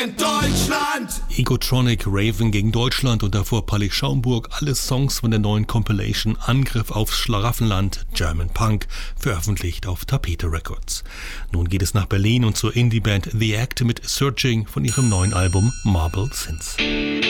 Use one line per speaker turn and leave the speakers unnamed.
gegen Deutschland!
Egotronic, Raven gegen Deutschland und davor Pallig Schaumburg, alle Songs von der neuen Compilation Angriff aufs Schlaraffenland, German Punk, veröffentlicht auf Tapete Records. Nun geht es nach Berlin und zur Indie-Band The Act mit Searching von ihrem neuen Album Marble Sins.